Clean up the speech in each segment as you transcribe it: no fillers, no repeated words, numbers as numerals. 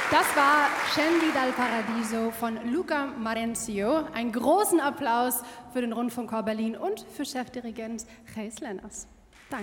Das war Scendi dal Paradiso von Luca Marenzio. Einen großen Applaus für den Rundfunkchor Berlin und für Chefdirigent Gijs Lenners. Danke.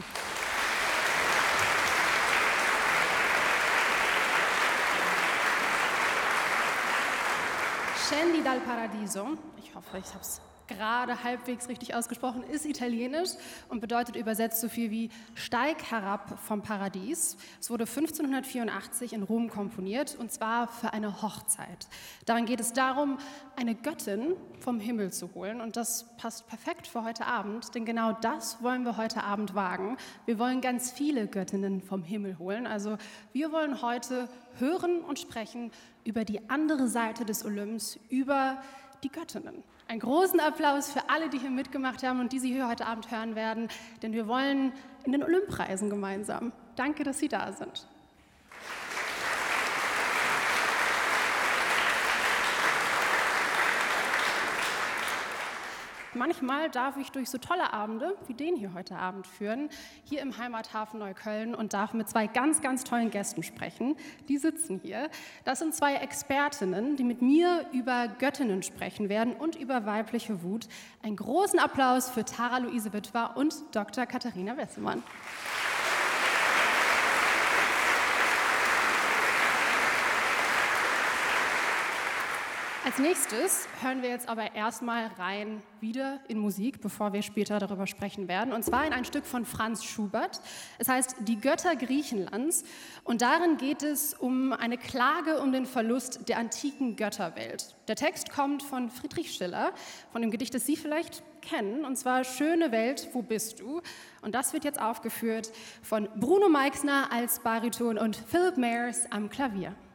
Scendi dal Paradiso, ich hoffe, ich habe es gerade halbwegs richtig ausgesprochen, ist italienisch und bedeutet übersetzt so viel wie Steig herab vom Paradies. Es wurde 1584 in Rom komponiert und zwar für eine Hochzeit. Darin geht es darum, eine Göttin vom Himmel zu holen und das passt perfekt für heute Abend, denn genau das wollen wir heute Abend wagen. Wir wollen ganz viele Göttinnen vom Himmel holen, also wir wollen heute hören und sprechen über die andere Seite des Olymps, über die Göttinnen. Einen großen Applaus für alle, die hier mitgemacht haben und die Sie hier heute Abend hören werden, denn wir wollen in den Olymp reisen gemeinsam. Danke, dass Sie da sind. Manchmal darf ich durch so tolle Abende wie den hier heute Abend führen, hier im Heimathafen Neukölln und darf mit zwei ganz, ganz tollen Gästen sprechen. Die sitzen hier. Das sind zwei Expertinnen, die mit mir über Göttinnen sprechen werden und über weibliche Wut. Einen großen Applaus für Tara Luise Witwer und Dr. Katharina Wessemann. Als nächstes hören wir jetzt aber erstmal rein wieder in Musik, bevor wir später darüber sprechen werden. Und zwar in ein Stück von Franz Schubert. Es heißt Die Götter Griechenlands. Und darin geht es um eine Klage um den Verlust der antiken Götterwelt. Der Text kommt von Friedrich Schiller, von dem Gedicht, das Sie vielleicht kennen. Und zwar Schöne Welt, wo bist du? Und das wird jetzt aufgeführt von Bruno Meixner als Bariton und Philip Mayers am Klavier.